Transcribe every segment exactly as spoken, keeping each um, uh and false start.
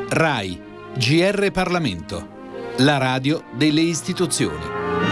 RAI, G R Parlamento, la radio delle istituzioni.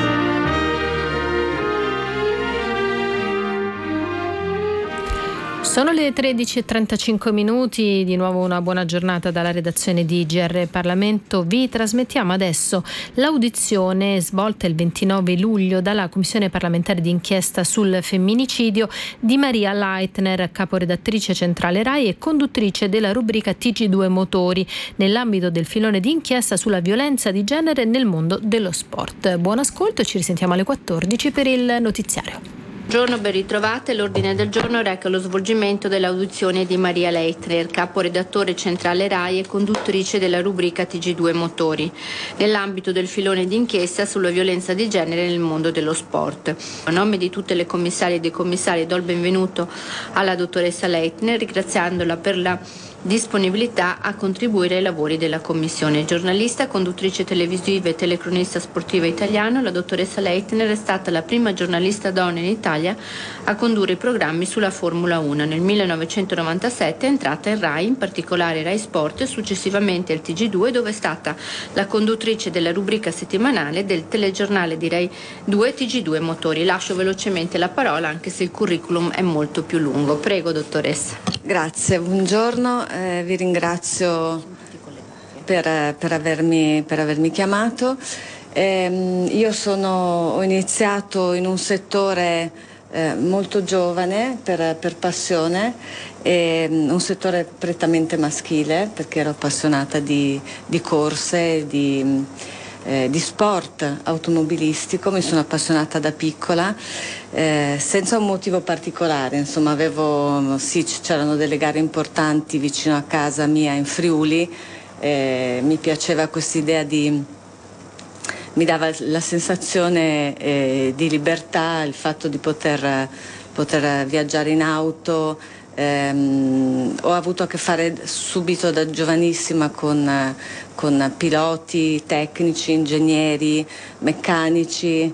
Sono le tredici e trentacinque minuti, di nuovo una buona giornata dalla redazione di G R Parlamento. Vi trasmettiamo adesso l'audizione svolta il ventinove luglio dalla Commissione parlamentare di inchiesta sul femminicidio di Maria Leitner, caporedattrice centrale RAI e conduttrice della rubrica T G due Motori, nell'ambito del filone di inchiesta sulla violenza di genere nel mondo dello sport. Buon ascolto e ci risentiamo alle quattordici per il notiziario. Buongiorno, ben ritrovate. L'ordine del giorno reca lo svolgimento dell'audizione di Maria Leitner, caporedattore centrale RAI e conduttrice della rubrica T G due Motori, nell'ambito del filone d'inchiesta sulla violenza di genere nel mondo dello sport. A nome di tutte le commissarie e dei commissari do il benvenuto alla dottoressa Leitner, ringraziandola per la disponibilità a contribuire ai lavori della Commissione. Giornalista, conduttrice televisiva e telecronista sportiva italiano, la dottoressa Leitner è stata la prima giornalista donna in Italia a condurre i programmi sulla Formula uno. Nel millenovecentonovantasette è entrata in RAI, in particolare RAI Sport, e successivamente al T G due, dove è stata la conduttrice della rubrica settimanale del telegiornale di RAI due T G due Motori. Lascio velocemente la parola, anche se il curriculum è molto più lungo. Prego, dottoressa. Grazie, buongiorno. Eh, vi ringrazio per, per, avermi, per avermi chiamato. Eh, io sono, ho iniziato in un settore eh, molto giovane per, per passione, eh, un settore prettamente maschile, perché ero appassionata di, di corse, di, eh, di sport automobilistico. Mi sono appassionata da piccola, eh, senza un motivo particolare. Insomma, avevo, sì, c'erano delle gare importanti vicino a casa mia in Friuli, eh, mi piaceva quest'idea di mi dava la sensazione eh, di libertà, il fatto di poter, poter viaggiare in auto. Ehm, ho avuto a che fare subito da giovanissima con, con piloti, tecnici, ingegneri, meccanici,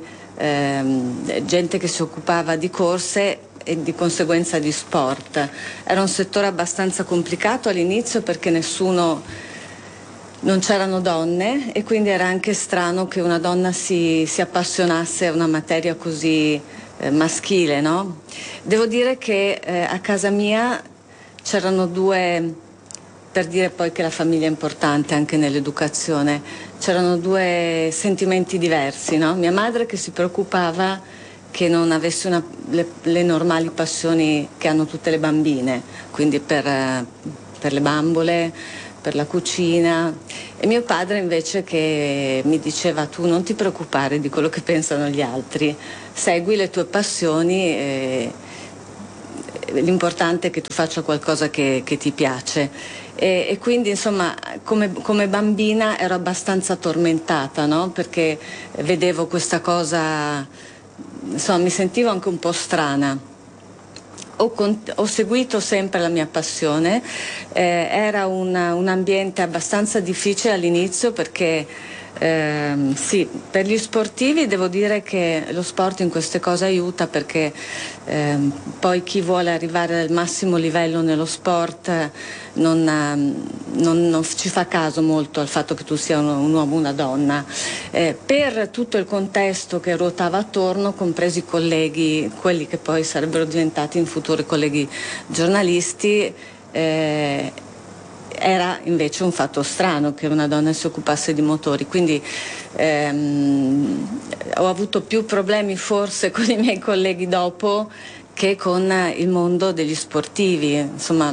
ehm, gente che si occupava di corse e di conseguenza di sport. Era un settore abbastanza complicato all'inizio perché nessuno... non c'erano donne e quindi era anche strano che una donna si, si appassionasse a una materia così eh, maschile, no? Devo dire che eh, a casa mia c'erano due, per dire poi che la famiglia è importante anche nell'educazione, c'erano due sentimenti diversi, no? Mia madre che si preoccupava che non avessi una, le, le normali passioni che hanno tutte le bambine, quindi per, eh, per le bambole, per la cucina, e mio padre invece che mi diceva: tu non ti preoccupare di quello che pensano gli altri, segui le tue passioni, e l'importante è che tu faccia qualcosa che, che ti piace. E, e quindi insomma come, come bambina ero abbastanza tormentata, no? Perché vedevo questa cosa, insomma mi sentivo anche un po' strana. Ho, ho seguito sempre la mia passione, eh, era una, un ambiente abbastanza difficile all'inizio perché ehm, sì, per gli sportivi devo dire che lo sport in queste cose aiuta, perché ehm, poi chi vuole arrivare al massimo livello nello sport non, non, non ci fa caso molto al fatto che tu sia un, un uomo o una donna. Eh, per tutto il contesto che ruotava attorno, compresi i colleghi, quelli che poi sarebbero diventati in futuro colleghi giornalisti, eh, era invece un fatto strano che una donna si occupasse di motori, quindi ehm, ho avuto più problemi forse con i miei colleghi dopo che con il mondo degli sportivi, insomma.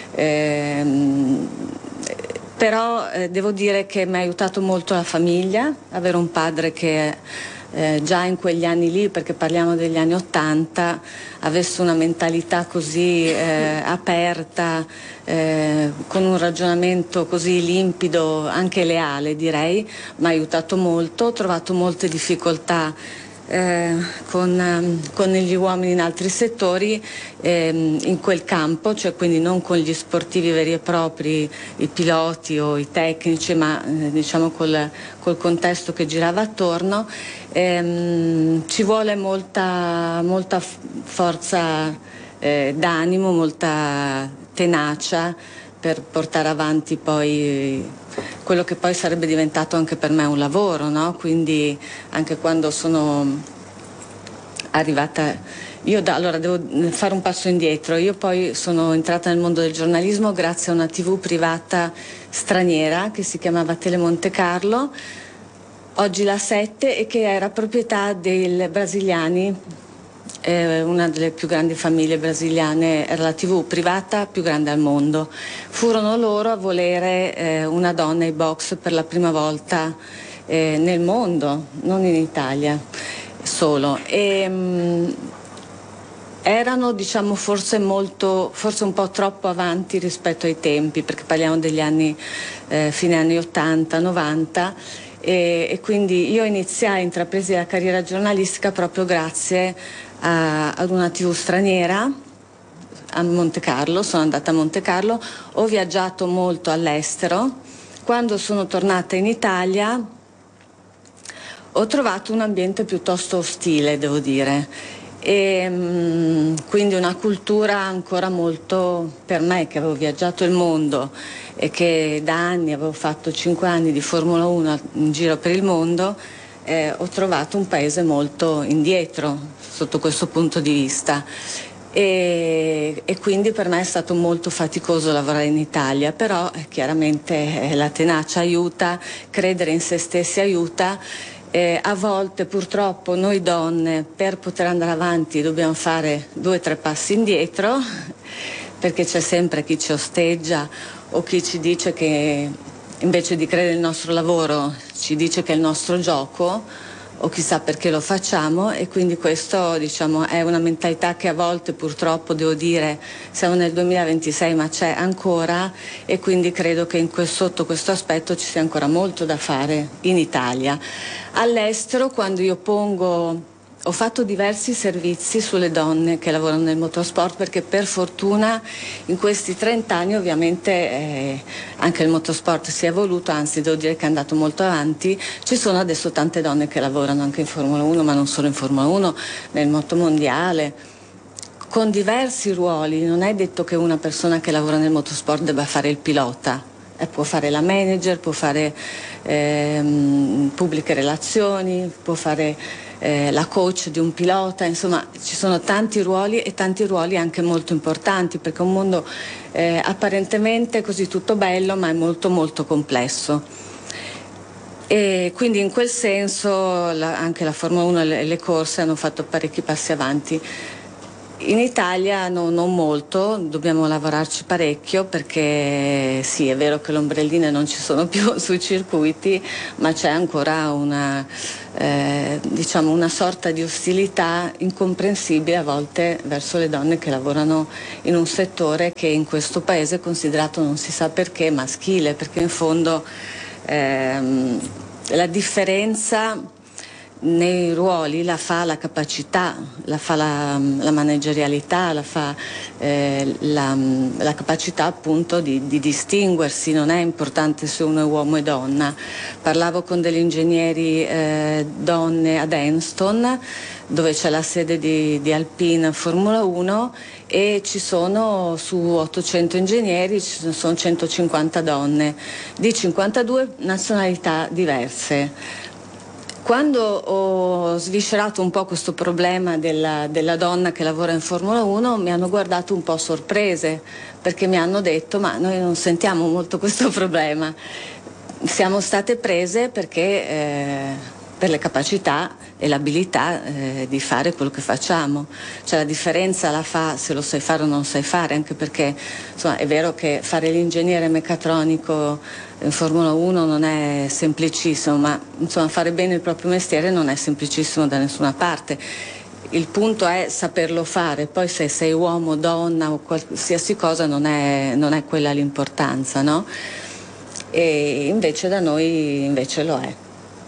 Ehm, però eh, devo dire che mi ha aiutato molto la famiglia, avere un padre che eh, già in quegli anni lì, perché parliamo degli anni Ottanta, avesse una mentalità così eh, aperta, eh, con un ragionamento così limpido, anche leale direi, mi ha aiutato molto. Ho trovato molte difficoltà Eh, con, um, con gli uomini in altri settori, ehm, in quel campo, cioè quindi non con gli sportivi veri e propri, i piloti o i tecnici, ma eh, diciamo col, col contesto che girava attorno. Ehm, ci vuole molta, molta forza eh, d'animo, molta tenacia per portare avanti poi quello che poi sarebbe diventato anche per me un lavoro, no? Quindi anche quando sono arrivata, io da, allora devo fare un passo indietro, io poi sono entrata nel mondo del giornalismo grazie a una tivù privata straniera che si chiamava Tele Monte Carlo, oggi la sette, e che era proprietà dei brasiliani, eh, una delle più grandi famiglie brasiliane, era la tivù privata più grande al mondo. Furono loro a volere eh, una donna ai box per la prima volta eh, nel mondo, non in Italia solo. E, mh, erano, diciamo, forse molto, forse un po' troppo avanti rispetto ai tempi, perché parliamo degli anni, eh, fine anni ottanta, novanta, e, e quindi io iniziai, intrapresi la carriera giornalistica proprio grazie a, ad una tivù straniera a Monte Carlo. Sono andata a Monte Carlo, ho viaggiato molto all'estero. Quando sono tornata in Italia ho trovato un ambiente piuttosto ostile, devo dire, e mh, quindi una cultura ancora molto, per me che avevo viaggiato il mondo e che da anni avevo fatto cinque anni di Formula uno in giro per il mondo, eh, ho trovato un paese molto indietro sotto questo punto di vista. E, e quindi per me è stato molto faticoso lavorare in Italia, però eh, chiaramente eh, la tenacia aiuta, credere in se stessi aiuta. Eh, a volte purtroppo noi donne per poter andare avanti dobbiamo fare due o tre passi indietro, perché c'è sempre chi ci osteggia o chi ci dice che invece di credere nel nostro lavoro ci dice che è il nostro gioco, o chissà perché lo facciamo, e quindi questo, diciamo, è una mentalità che a volte purtroppo, devo dire, siamo nel duemilaventisei ma c'è ancora, e quindi credo che in questo, sotto questo aspetto ci sia ancora molto da fare in Italia. All'estero, quando io pongo, ho fatto diversi servizi sulle donne che lavorano nel motorsport, perché per fortuna in questi trenta anni ovviamente eh, anche il motorsport si è evoluto, anzi devo dire che è andato molto avanti. Ci sono adesso tante donne che lavorano anche in Formula uno, ma non solo in Formula uno, nel motomondiale, con diversi ruoli. Non è detto che una persona che lavora nel motorsport debba fare il pilota, eh, può fare la manager, può fare ehm, pubbliche relazioni, può fare Eh, la coach di un pilota, insomma ci sono tanti ruoli, e tanti ruoli anche molto importanti, perché è un mondo eh, apparentemente così tutto bello, ma è molto molto complesso. E quindi in quel senso la, anche la Formula uno e le, le corse hanno fatto parecchi passi avanti. In Italia no, non molto, dobbiamo lavorarci parecchio, perché sì, è vero che le ombrelline non ci sono più sui circuiti, ma c'è ancora una, eh, diciamo una sorta di ostilità incomprensibile a volte verso le donne che lavorano in un settore che in questo paese è considerato, non si sa perché, maschile, perché in fondo ehm, la differenza nei ruoli la fa la capacità, la fa la, la managerialità, la fa eh, la, la capacità appunto di, di distinguersi. Non è importante se uno è uomo e donna. Parlavo con degli ingegneri eh, donne ad Enston, dove c'è la sede di, di Alpine Formula uno, e ci sono su ottocento ingegneri, ci sono centocinquanta donne di cinquantadue nazionalità diverse. Quando ho sviscerato un po' questo problema della, della donna che lavora in Formula uno, mi hanno guardato un po' sorprese, perché mi hanno detto: ma noi non sentiamo molto questo problema. Siamo state prese perché eh, per le capacità e l'abilità eh, di fare quello che facciamo. Cioè la differenza la fa se lo sai fare o non sai fare, anche perché insomma è vero che fare l'ingegnere meccatronico in Formula uno non è semplicissimo, ma insomma fare bene il proprio mestiere non è semplicissimo da nessuna parte. Il punto è saperlo fare, poi se sei uomo, donna o qualsiasi cosa non è, non è quella l'importanza, no? E invece da noi invece lo è.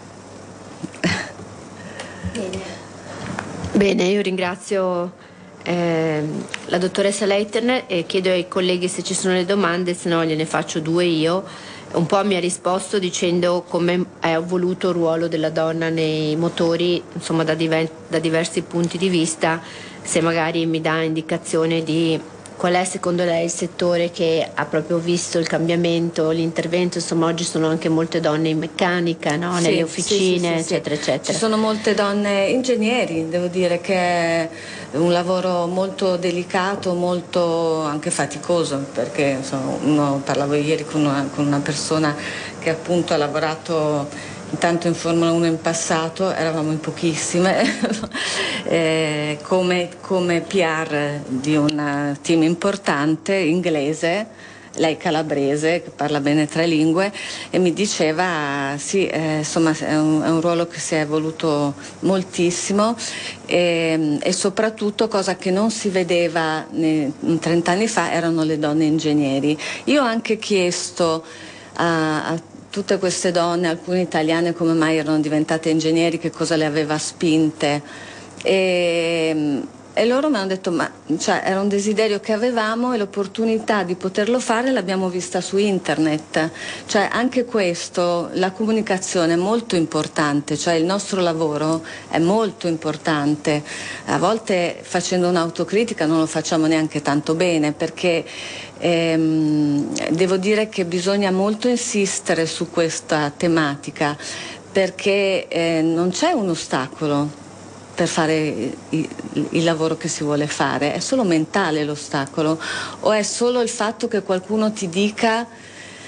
Bene, Bene io ringrazio eh, la dottoressa Leitner e chiedo ai colleghi se ci sono le domande, se no gliene faccio due io. Un po' mi ha risposto dicendo come è evoluto il ruolo della donna nei motori, insomma da, diver- da diversi punti di vista, se magari mi dà indicazione di qual è secondo lei il settore che ha proprio visto il cambiamento, l'intervento? Insomma, oggi sono anche molte donne in meccanica, no? Sì, Nelle officine, sì, sì, sì, eccetera, sì. eccetera. Ci sono molte donne ingegneri, devo dire che è un lavoro molto delicato, molto anche faticoso, perché insomma, uno, parlavo ieri con una, con una persona che appunto ha lavorato intanto in Formula uno in passato, eravamo in pochissime, eh, come, come P R di un team importante inglese, lei calabrese, che parla bene tre lingue, e mi diceva sì, eh, insomma è un, è un ruolo che si è evoluto moltissimo e, e soprattutto, cosa che non si vedeva trent'anni fa, erano le donne ingegneri. Io ho anche chiesto a, a tutte queste donne, alcune italiane, come mai erano diventate ingegneri, che cosa le aveva spinte, e, e loro mi hanno detto ma cioè, era un desiderio che avevamo e l'opportunità di poterlo fare l'abbiamo vista su internet. Cioè anche questo, la comunicazione è molto importante, cioè il nostro lavoro è molto importante. A volte, facendo un'autocritica, non lo facciamo neanche tanto bene, perché Ehm, devo dire che bisogna molto insistere su questa tematica, perché eh, non c'è un ostacolo per fare il, il lavoro che si vuole fare, è solo mentale l'ostacolo, o è solo il fatto che qualcuno ti dica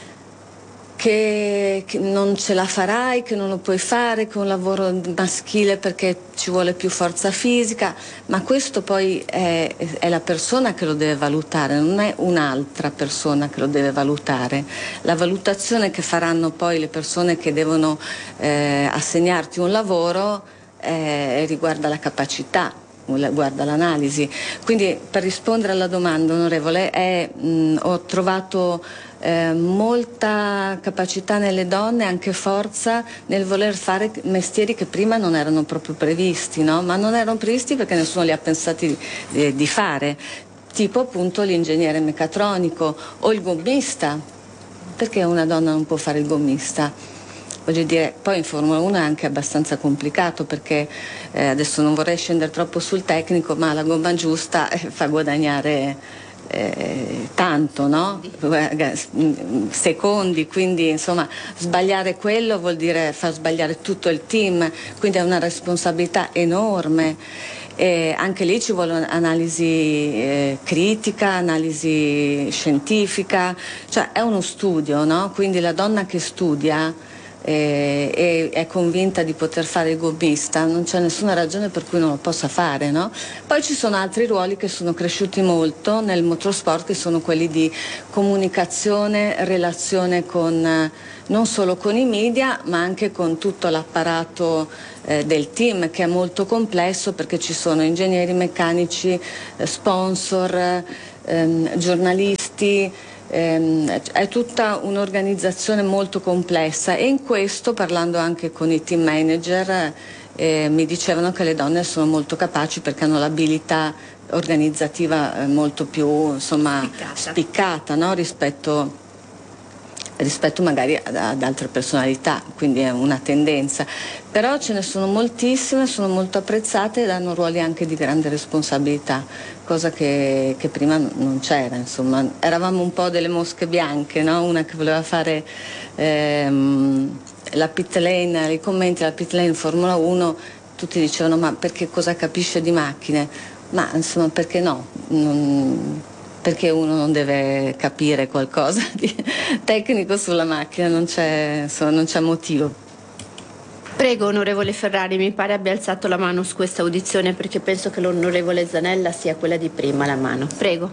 Che, che non ce la farai, che non lo puoi fare, che è un lavoro maschile perché ci vuole più forza fisica, ma questo poi è, è la persona che lo deve valutare, non è un'altra persona che lo deve valutare. La valutazione che faranno poi le persone che devono eh, assegnarti un lavoro eh, riguarda la capacità, guarda l'analisi. Quindi, per rispondere alla domanda, onorevole, è, mh, ho trovato eh, molta capacità nelle donne, anche forza nel voler fare mestieri che prima non erano proprio previsti, no? Ma non erano previsti perché nessuno li ha pensati di, di fare, tipo appunto l'ingegnere meccatronico o il gommista. Perché una donna non può fare il gommista? Voglio dire, poi in Formula uno è anche abbastanza complicato, perché eh, adesso non vorrei scendere troppo sul tecnico, ma la gomma giusta eh, fa guadagnare eh, tanto, no? Secondi, quindi insomma sbagliare quello vuol dire far sbagliare tutto il team, quindi è una responsabilità enorme. E anche lì ci vuole analisi eh, critica, analisi scientifica, cioè è uno studio, no? Quindi la donna che studia e, e è convinta di poter fare il gommista, non c'è nessuna ragione per cui non lo possa fare, no? Poi ci sono altri ruoli che sono cresciuti molto nel motorsport, che sono quelli di comunicazione, relazione con non solo con i media, ma anche con tutto l'apparato eh, del team, che è molto complesso, perché ci sono ingegneri, meccanici, eh, sponsor, ehm, giornalisti. È tutta un'organizzazione molto complessa, e in questo, parlando anche con i team manager, eh, mi dicevano che le donne sono molto capaci perché hanno l'abilità organizzativa eh, molto più, insomma, spiccata, spiccata, no? rispetto rispetto magari ad, ad altre personalità, quindi è una tendenza. Però ce ne sono moltissime, sono molto apprezzate ed hanno ruoli anche di grande responsabilità, cosa che, che prima non c'era, insomma. Eravamo un po' delle mosche bianche, no? Una che voleva fare ehm, la pit lane, i commenti alla pit lane in Formula uno, tutti dicevano ma perché cosa capisce di macchine? Ma insomma, perché no? Non, perché uno non deve capire qualcosa di tecnico sulla macchina, non c'è, insomma, non c'è motivo. Prego, onorevole Ferrari, mi pare abbia alzato la mano su questa audizione, perché penso che l'onorevole Zanella sia quella di prima la mano. Prego.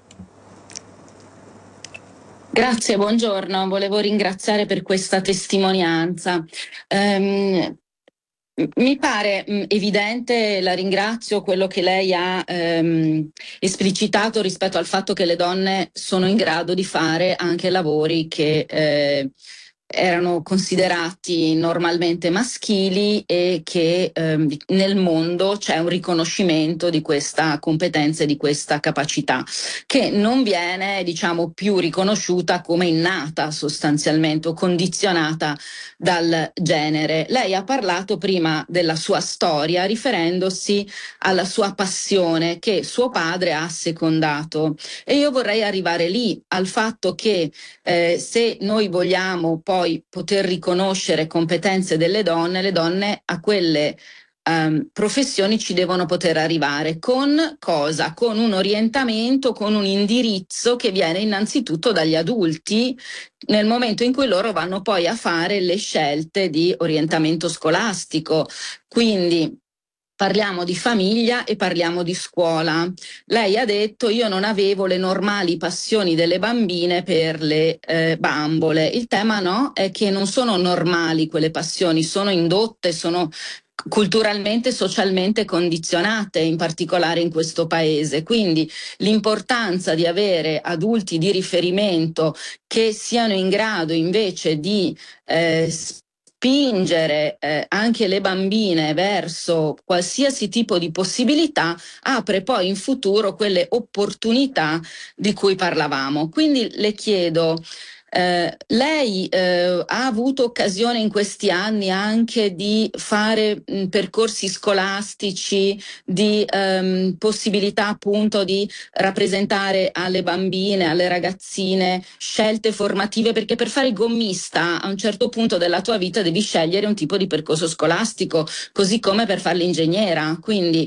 Grazie, buongiorno. Volevo ringraziare per questa testimonianza. Um, Mi pare mh, evidente, la ringrazio, quello che lei ha ehm, esplicitato rispetto al fatto che le donne sono in grado di fare anche lavori che eh, erano considerati normalmente maschili e che ehm, nel mondo c'è un riconoscimento di questa competenza e di questa capacità che non viene, diciamo, più riconosciuta come innata sostanzialmente o condizionata dal genere. Lei ha parlato prima della sua storia riferendosi alla sua passione che suo padre ha assecondato, e io vorrei arrivare lì al fatto che eh, se noi vogliamo poi poter riconoscere competenze delle donne, le donne a quelle um, professioni ci devono poter arrivare. Con cosa? Con un orientamento, con un indirizzo che viene innanzitutto dagli adulti nel momento in cui loro vanno poi a fare le scelte di orientamento scolastico. Quindi parliamo di famiglia e parliamo di scuola. Lei ha detto: io non avevo le normali passioni delle bambine per le eh, bambole. Il tema no, è che non sono normali quelle passioni, sono indotte, sono culturalmente e socialmente condizionate, in particolare in questo paese. Quindi l'importanza di avere adulti di riferimento che siano in grado invece di eh, spingere eh, anche le bambine verso qualsiasi tipo di possibilità apre poi in futuro quelle opportunità di cui parlavamo. Quindi le chiedo, eh, lei eh, ha avuto occasione in questi anni anche di fare mh, percorsi scolastici, di ehm, possibilità appunto di rappresentare alle bambine, alle ragazzine scelte formative, perché per fare il gommista a un certo punto della tua vita devi scegliere un tipo di percorso scolastico, così come per fare l'ingegnera, quindi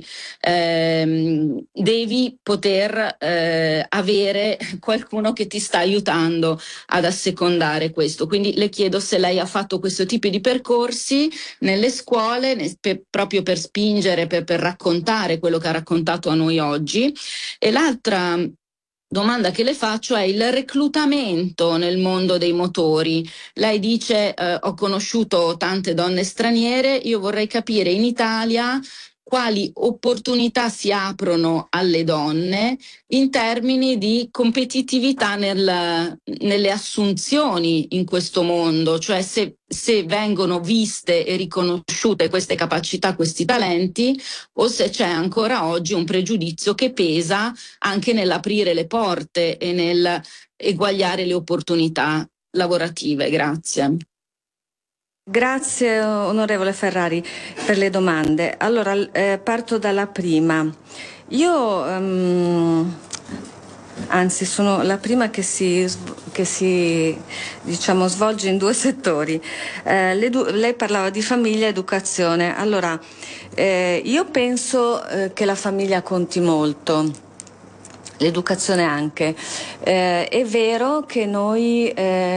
ehm, devi poter eh, avere qualcuno che ti sta aiutando ad assecondare questo. Quindi le chiedo se lei ha fatto questo tipo di percorsi nelle scuole ne, per, proprio per spingere, per, per raccontare quello che ha raccontato a noi oggi. E l'altra domanda che le faccio è il reclutamento nel mondo dei motori. Lei dice eh, ho conosciuto tante donne straniere, io vorrei capire in Italia quali opportunità si aprono alle donne in termini di competitività nel, nelle assunzioni in questo mondo, cioè se, se vengono viste e riconosciute queste capacità, questi talenti, o se c'è ancora oggi un pregiudizio che pesa anche nell'aprire le porte e nel eguagliare le opportunità lavorative. Grazie. Grazie onorevole Ferrari per le domande. Allora eh, parto dalla prima. Io um, anzi sono la prima che si, che si diciamo svolge in due settori. Eh, lei parlava di famiglia e educazione. Allora eh, io penso eh, che la famiglia conti molto. L'educazione anche. Eh, è vero che noi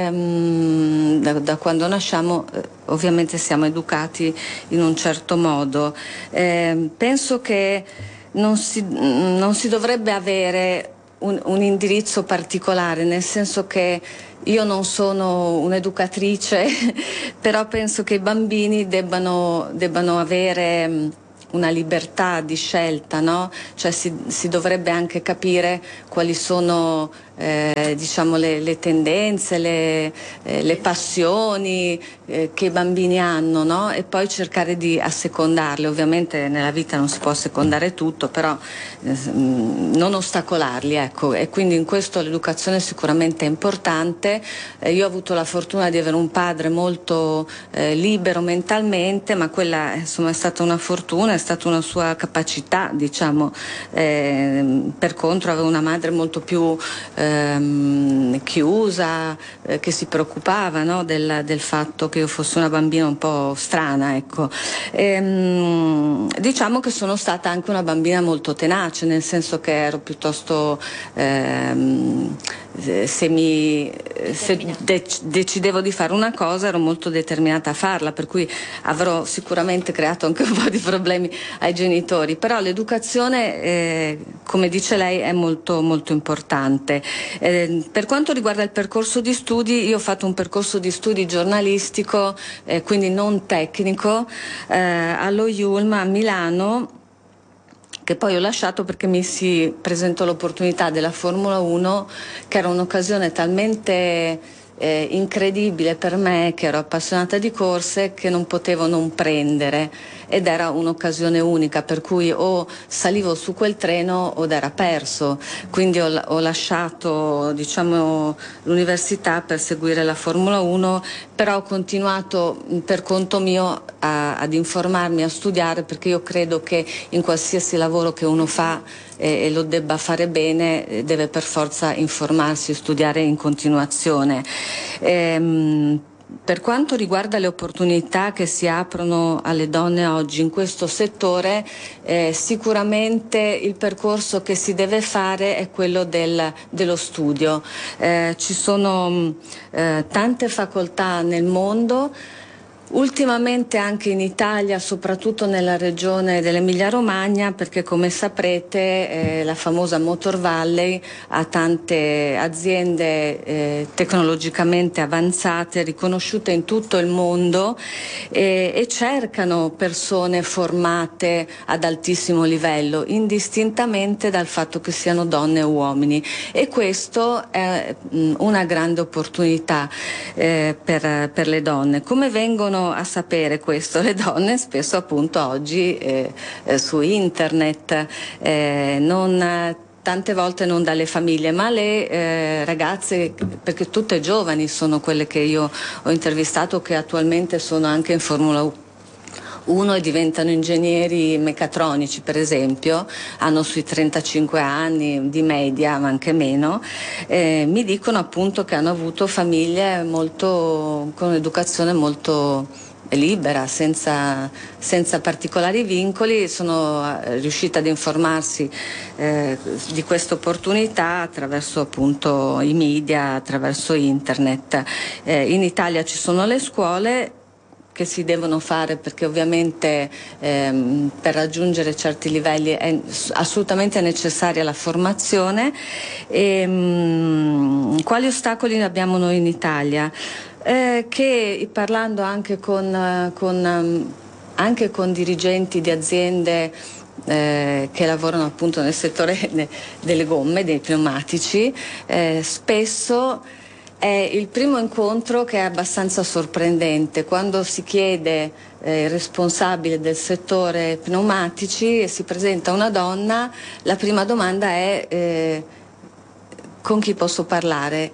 ehm, da, da quando nasciamo eh, ovviamente siamo educati in un certo modo. Eh, penso che non si, non si dovrebbe avere un, un indirizzo particolare, nel senso che io non sono un'educatrice, però penso che i bambini debbano, debbano avere una libertà di scelta, no? Cioè si, si dovrebbe anche capire quali sono eh, diciamo le, le tendenze, le, eh, le passioni eh, che i bambini hanno, no? E poi cercare di assecondarle. Ovviamente nella vita non si può assecondare tutto, però eh, non ostacolarli, ecco. E quindi in questo l'educazione sicuramente è importante. Eh, io ho avuto la fortuna di avere un padre molto eh, libero mentalmente, ma quella insomma è stata una fortuna, è stata una sua capacità, diciamo. Eh, per contro avevo una madre molto più ehm, chiusa, eh, che si preoccupava, no, del, del fatto che io fossi una bambina un po' strana, ecco. Ehm, diciamo che sono stata anche una bambina molto tenace, nel senso che ero piuttosto ehm, se mi se de- decidevo di fare una cosa ero molto determinata a farla, per cui avrò sicuramente creato anche un po' di problemi ai genitori, però l'educazione eh, come dice lei è molto molto importante. Eh, per quanto riguarda il percorso di studi, io ho fatto un percorso di studi giornalistico, eh, quindi non tecnico, eh, allo I U L M a Milano, che poi ho lasciato perché mi si presentò l'opportunità della Formula uno, che era un'occasione talmente eh, incredibile per me, che ero appassionata di corse, che non potevo non prendere, ed era un'occasione unica, per cui o salivo su quel treno o era perso. Quindi ho, ho lasciato, diciamo, l'università per seguire la Formula uno, però ho continuato per conto mio a, ad informarmi, a studiare, perché io credo che in qualsiasi lavoro che uno fa eh, e lo debba fare bene, eh, deve per forza informarsi e studiare in continuazione. Ehm, Per quanto riguarda le opportunità che si aprono alle donne oggi in questo settore, eh, sicuramente il percorso che si deve fare è quello del, dello studio. Eh, ci sono eh, tante facoltà nel mondo. Ultimamente anche in Italia, soprattutto nella regione dell'Emilia-Romagna, perché come saprete eh, la famosa Motor Valley ha tante aziende eh, tecnologicamente avanzate, riconosciute in tutto il mondo, eh, e cercano persone formate ad altissimo livello, indistintamente dal fatto che siano donne o uomini, e questo è mh, una grande opportunità eh, per, per le donne. Come vengono a sapere questo le donne? Spesso appunto oggi eh, eh, su internet, eh, non tante volte non dalle famiglie, ma le eh, ragazze, perché tutte giovani sono quelle che io ho intervistato, che attualmente sono anche in Formula uno e diventano ingegneri meccatronici, per esempio, hanno sui trentacinque anni di media, ma anche meno, eh, mi dicono appunto che hanno avuto famiglie molto, con un'educazione molto libera, senza, senza particolari vincoli. Sono riuscita ad informarsi eh, di questa opportunità attraverso appunto i media, attraverso internet. Eh, in Italia ci sono le scuole che si devono fare, perché ovviamente ehm, per raggiungere certi livelli è assolutamente necessaria la formazione. E, mh, quali ostacoli abbiamo noi in Italia? Eh, che parlando anche con, con, anche con dirigenti di aziende eh, che lavorano appunto nel settore de, delle gomme, dei pneumatici, eh, spesso è il primo incontro che è abbastanza sorprendente. Quando si chiede eh, il responsabile del settore pneumatici e si presenta una donna, la prima domanda è eh, con chi posso parlare?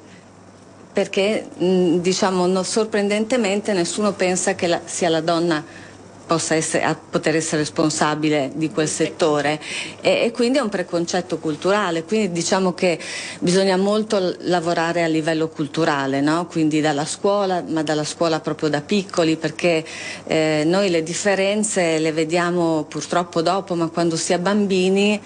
Perché mh, diciamo no, sorprendentemente nessuno pensa che la, sia la donna possa essere, a poter essere responsabile di quel settore, e, e quindi è un preconcetto culturale. Quindi diciamo che bisogna molto lavorare a livello culturale, no? Quindi dalla scuola, ma dalla scuola proprio da piccoli, perché eh, noi le differenze le vediamo purtroppo dopo, ma quando si è bambini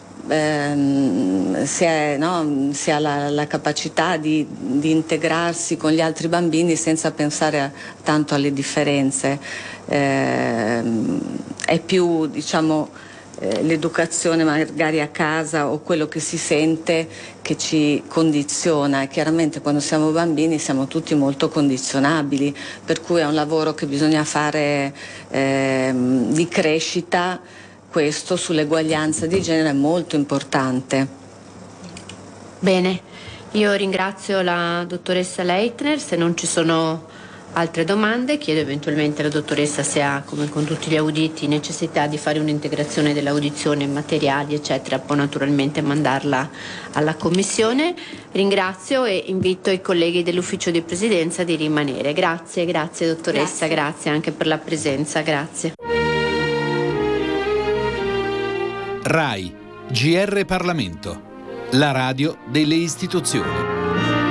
Ehm, si, è, no, si ha la, la capacità di, di integrarsi con gli altri bambini senza pensare a, tanto alle differenze. Ehm, è più, diciamo, eh, l'educazione magari a casa o quello che si sente che ci condiziona, e chiaramente quando siamo bambini siamo tutti molto condizionabili, per cui è un lavoro che bisogna fare ehm, di crescita. Questo sull'eguaglianza di genere è molto importante. Bene, io ringrazio la dottoressa Leitner. Se non ci sono altre domande, chiedo eventualmente alla dottoressa se ha, come con tutti gli auditi, necessità di fare un'integrazione dell'audizione, materiali eccetera, può naturalmente mandarla alla commissione. Ringrazio e invito i colleghi dell'ufficio di presidenza di rimanere. Grazie, grazie dottoressa, grazie, grazie anche per la presenza, grazie. RAI, G R Parlamento, la radio delle istituzioni.